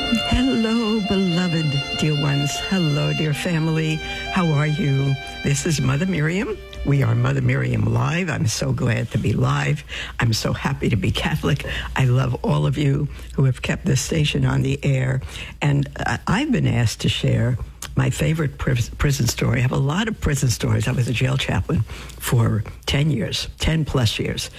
Hello, beloved dear ones. Hello, dear family. How are you? This is Mother Miriam. We are Mother Miriam Live. I'm so glad to be live. I'm so happy to be Catholic. I love all of you who have kept this station on the air. And I've been asked to share my favorite prison story. I have a lot of prison stories. I was a jail chaplain for 10 years, 10 plus years.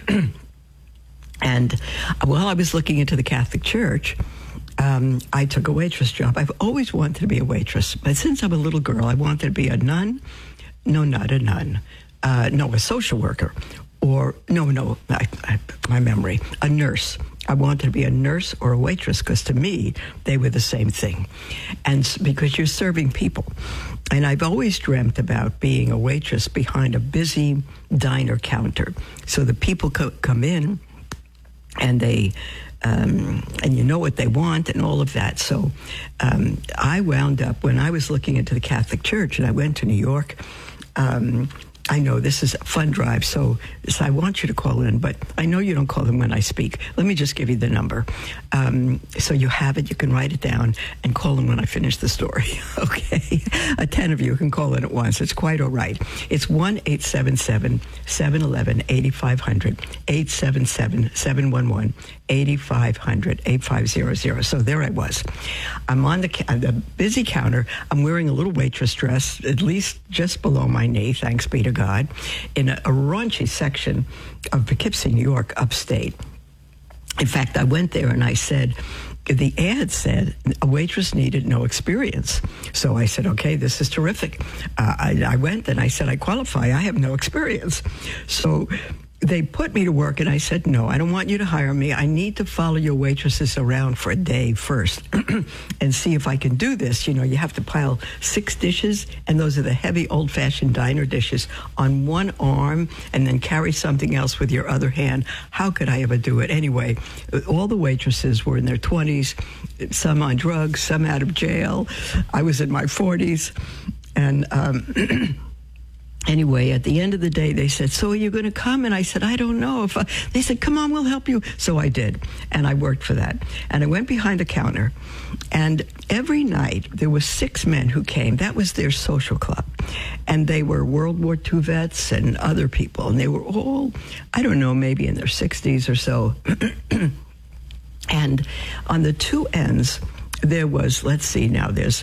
And while I was looking into the Catholic Church, I took a waitress job. I've always wanted to be a waitress, but since I'm a little girl, I wanted to be a nun. No, not a nun. No, a social worker. Or, my memory, a nurse. I wanted to be a nurse or a waitress because to me, they were the same thing. And because you're serving people. And I've always dreamt about being a waitress behind a busy diner counter. So the people come in and they... and you know what they want and all of that. So I wound up, when I was looking into the Catholic Church, and I went to New York, I know this is a fun drive, so I want you to call in, but I know you don't call in when I speak. Let me just give you the number. So you have it, you can write it down, and call in when I finish the story, okay? 10 of you can call in at once. It's quite all right. It's 1-877-711-8500, 877-711-8500, 8500. So there I was. I'm on the busy counter. I'm wearing a little waitress dress, at least just below my knee, thanks be to God, in a raunchy section of Poughkeepsie, New York, upstate. In fact, I went there and I said, the ad said a waitress needed no experience. So I said, okay, this is terrific. I went and I said, I qualify. I have no experience. So they put me to work, and I said, no, I don't want you to hire me. I need to follow your waitresses around for a day first and see if I can do this. You know, you have to pile 6 dishes, and those are the heavy old-fashioned diner dishes, on one arm and then carry something else with your other hand. How could I ever do it? Anyway, all the waitresses were in their 20s, some on drugs, some out of jail. I was in my 40s, and... Anyway, at the end of the day, they said, so are you going to come? And I said, I don't know. They said, come on, we'll help you. So I did, and I worked for that. And I went behind the counter, and every night there were 6 men who came. That was their social club. And they were World War II vets and other people. And they were all, I don't know, maybe in their 60s or so. And on the 2 ends, there was, let's see now, there's